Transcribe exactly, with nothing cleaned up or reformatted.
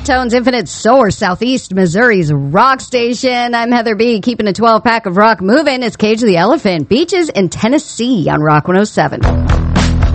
Tones Infinite Source, Southeast Missouri's rock station. I'm Heather B. Keeping a twelve pack of rock moving. It's Cage the Elephant. Beaches in Tennessee on Rock one oh seven.